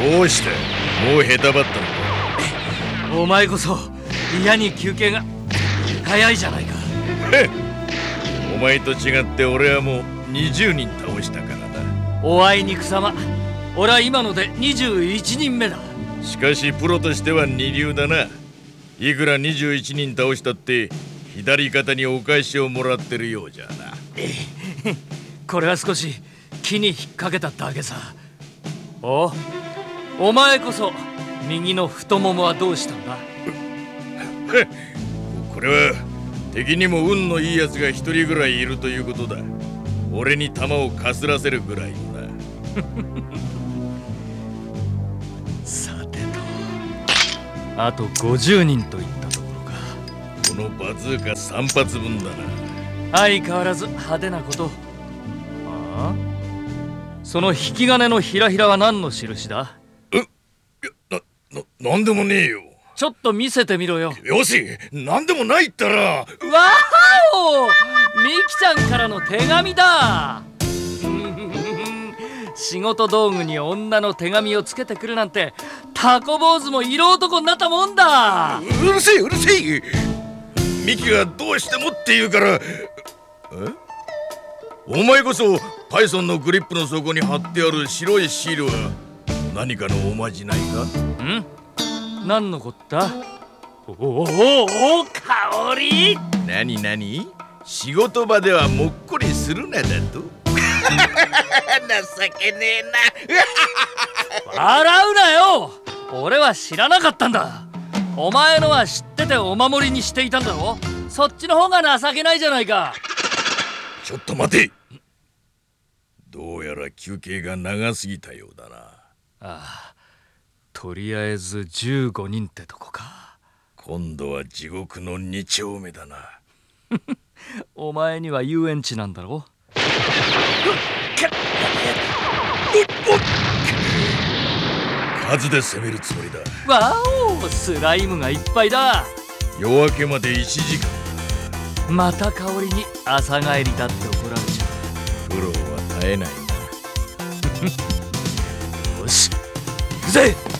どうしてもうへたばったのか。 お前こそ嫌に休憩が早いじゃないか。 お前と違って俺はもう20人倒したからな。 おあいにくさま、俺は今ので21人目だ。 しかしプロとしては二流だな。いくら21人倒したって左肩にお返しをもらってるようじゃな。 これは少し木に引っ掛けただけさ。お前こそ右の太ももはどうしたんだ。 これは敵にも運のいいやつが一人ぐらいいるということだ。俺に弾をかすらせるぐらいのな。 さてと、あと50人といったところか。 このバズーカ3発分だな。 相変わらず派手なこと。その引き金のひらひらは何の印だ。 なんでもねえよ。 ちょっと見せてみろよ。 よし、なんでもないったら。 わお、ミキちゃんからの手紙だ。仕事道具に女の手紙をつけてくるなんて、タコ坊主も色男になったもんだ。 うるせえうるせえ。ミキがどうしてもって言うから。お前こそパイソンのグリップの底に貼ってある白いシールは何かのおまじないか。 何のこった。お香り。 何仕事場ではもっこりするなだと。情けねえな。 笑うなよ。俺は知らなかったんだ。お前のは知っててお守りにしていたんだろ。そっちの方が情けないじゃないか。 ちょっと待て。どうやら休憩が長すぎたようだな。 とりあえず15人ってとこか。 今度は地獄の2丁目だな。 お前には遊園地なんだろ。 数で攻めるつもりだ。 わお、スライムがいっぱいだ。 夜明けまで1時間。 また香りに朝帰りだって怒られちゃ苦労は絶えないな。 よし、行くぜ。